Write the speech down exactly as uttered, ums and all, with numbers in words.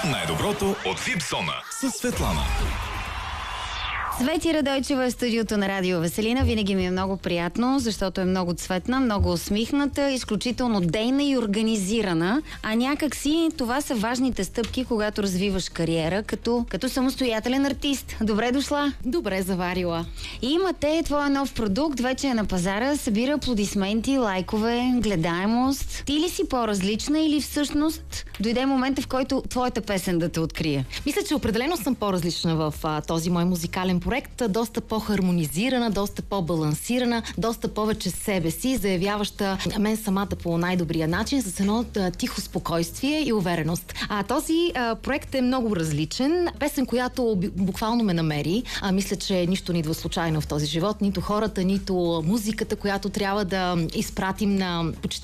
Най-доброто от Випсона с Светлана. Цвети Радойчева е в студиото на Радио Веселина. Винаги ми е много приятно, защото е много цветна, много усмихната, изключително дейна и организирана. А някак си това са важните стъпки, когато развиваш кариера като, като самостоятелен артист. Добре дошла! Добре заварила. И имате твоя нов продукт, вече е на пазара, събира аплодисменти, лайкове, гледаемост. Ти ли си по-различна или всъщност дойде момента, в който твоята песен да те открие? Мисля, че определено съм по-различна в а, този мой музикален проект. Доста по-хармонизирана, доста по-балансирана, доста повече себе си, заявяваща мен самата по най-добрия начин, с едно а, тихо спокойствие и увереност. А този а, проект е много различен. Песен, която буквално ме намери. А, мисля, че нищо не идва случайно в този живот. Нито хората, нито музиката, която трябва да изпратим на почти